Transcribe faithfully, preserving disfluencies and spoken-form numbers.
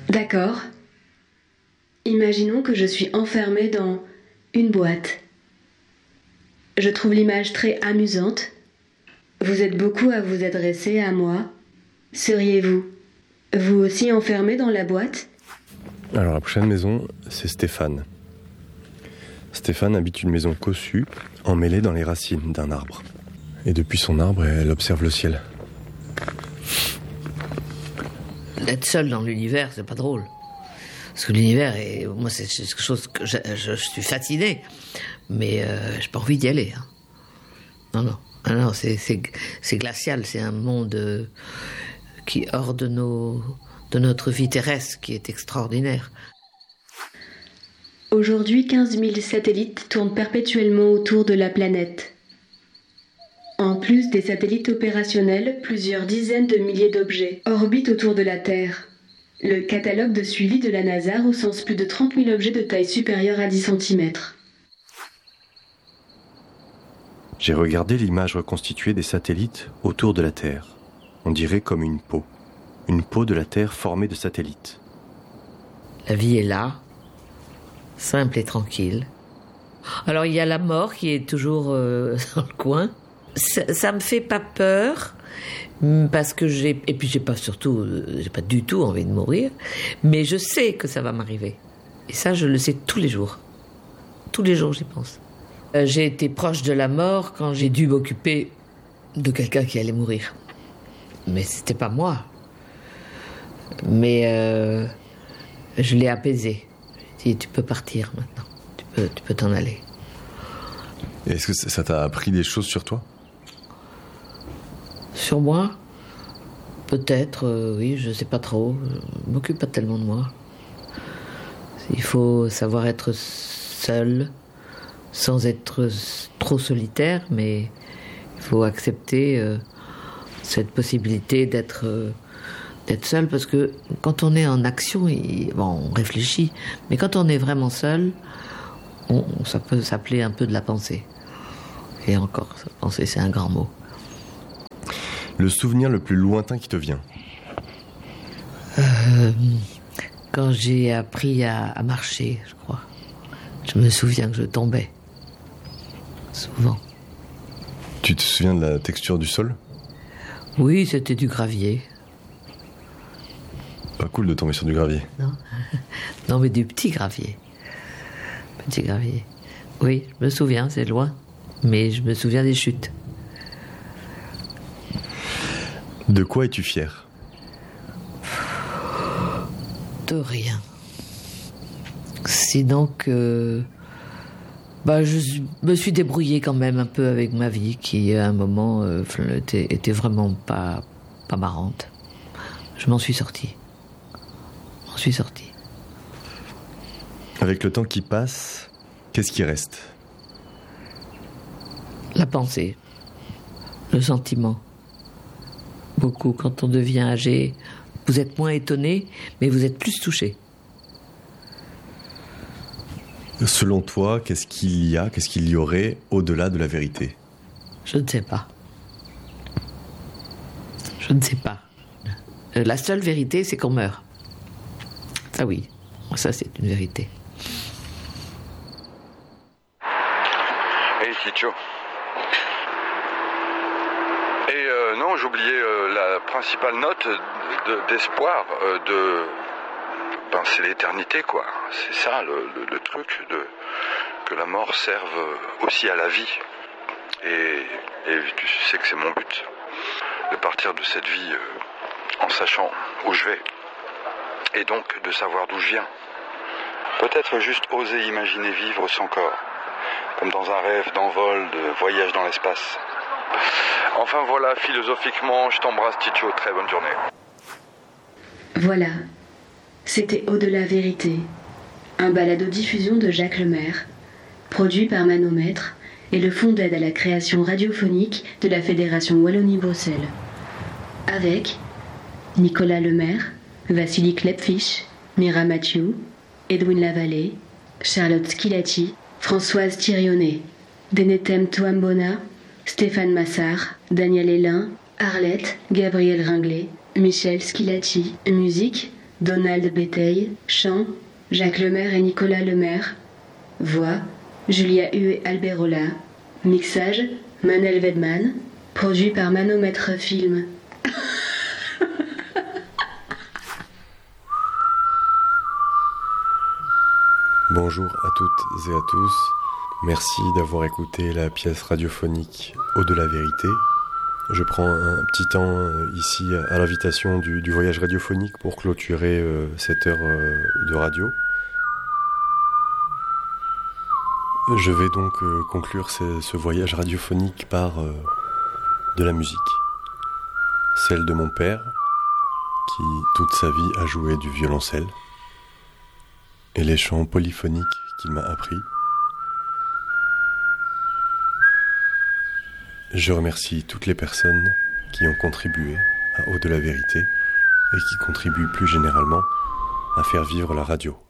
D'accord. Imaginons que je suis enfermée dans une boîte. Je trouve l'image très amusante. Vous êtes beaucoup à vous adresser à moi. Seriez-vous, vous aussi enfermé dans la boîte ? Alors la prochaine maison, c'est Stéphane. Stéphane habite une maison cossue, emmêlée dans les racines d'un arbre. Et depuis son arbre, elle observe le ciel. Être seul dans l'univers, c'est pas drôle. Parce que l'univers, est, moi, c'est quelque chose que je, je, je suis fasciné, mais euh, j'ai pas envie d'y aller. Hein. Non, non, ah, non, c'est, c'est, c'est glacial. C'est un monde euh, qui est hors de nos, de notre vie terrestre, qui est extraordinaire. Aujourd'hui, quinze mille satellites tournent perpétuellement autour de la planète. En plus des satellites opérationnels, plusieurs dizaines de milliers d'objets orbitent autour de la Terre. Le catalogue de suivi de la NASA recense plus de trente mille objets de taille supérieure à dix centimètres. J'ai regardé l'image reconstituée des satellites autour de la Terre. On dirait comme une peau. Une peau de la Terre formée de satellites. La vie est là, simple et tranquille. Alors il y a la mort qui est toujours euh, dans le coin. Ça, ça me fait pas peur parce que j'ai et puis j'ai pas surtout j'ai pas du tout envie de mourir, mais je sais que ça va m'arriver. Et ça je le sais tous les jours. Tous les jours j'y pense. Euh, j'ai été proche de la mort quand j'ai dû m'occuper de quelqu'un qui allait mourir. Mais c'était pas moi. Mais euh, je l'ai apaisé. J'ai dit tu peux partir maintenant. Tu peux tu peux t'en aller. Et est-ce que ça t'a appris des choses sur toi ? Sur moi ? Peut-être, euh, oui, je sais pas trop. Je m'occupe pas tellement de moi. Il faut savoir être seul, sans être trop solitaire, mais il faut accepter euh, cette possibilité d'être, euh, d'être seul, parce que quand on est en action, il, bon, on réfléchit, mais quand on est vraiment seul, on, ça peut s'appeler un peu de la pensée. Et encore, penser, c'est un grand mot. Le souvenir le plus lointain qui te vient ? euh, Quand j'ai appris à, à marcher, je crois. Je me souviens que je tombais. Souvent. Tu te souviens de la texture du sol ? Oui, c'était du gravier. Pas cool de tomber sur du gravier. Non, non mais du petit gravier. Petit gravier. Oui, je me souviens, c'est loin. Mais je me souviens des chutes. De quoi es-tu fier ? De rien. Sinon que... Bah, je me suis débrouillée quand même un peu avec ma vie, qui à un moment euh, était, était vraiment pas, pas marrante. Je m'en suis sortie. Je m'en suis sortie. Avec le temps qui passe, qu'est-ce qui reste ? La pensée, le sentiment. Beaucoup, quand on devient âgé, vous êtes moins étonné, mais vous êtes plus touché. Selon toi, qu'est-ce qu'il y a, qu'est-ce qu'il y aurait au-delà de la vérité ? Je ne sais pas. Je ne sais pas. La seule vérité, c'est qu'on meurt. Ça oui, ça c'est une vérité. Hey Chicho. Et euh, non, j'oubliais euh, la principale note de, d'espoir euh, de... Ben, c'est l'éternité, quoi. C'est ça, le, le, le truc, de, que la mort serve aussi à la vie. Et, et tu sais que c'est mon but, de partir de cette vie euh, en sachant où je vais. Et donc de savoir d'où je viens. Peut-être juste oser imaginer vivre sans corps. Comme dans un rêve d'envol, de voyage dans l'espace. Enfin voilà, philosophiquement, je t'embrasse Ticho, très bonne journée. Voilà, c'était Au-delà vérité, un balado-diffusion de Jacques Lemaire, produit par Manomètre et le Fonds d'aide à la création radiophonique de la Fédération Wallonie-Bruxelles. Avec Nicolas Lemaire, Vassili Klepfish, Mira Mathieu, Edwin Lavallée, Charlotte Schilati, Françoise Thirionnet, Denetem Touambona, Stéphane Massard, Daniel Hélin, Arlette, Gabriel Ringlet, Michel Schilati, musique Donald Béteille. Chant, Jacques Lemaire et Nicolas Lemaire. Voix, Julia Huet Alberola. Mixage, Manel Wedman. Produit par Manomètre Film. Bonjour à toutes et à tous. Merci d'avoir écouté la pièce radiophonique Eau de la vérité. Je prends un petit temps ici à l'invitation du, du voyage radiophonique pour clôturer euh, cette heure euh, de radio. Je vais donc euh, conclure ce, ce voyage radiophonique par euh, de la musique. Celle de mon père, qui toute sa vie a joué du violoncelle, et les chants polyphoniques qu'il m'a appris. Je remercie toutes les personnes qui ont contribué à Eau de la vérité et qui contribuent plus généralement à faire vivre la radio.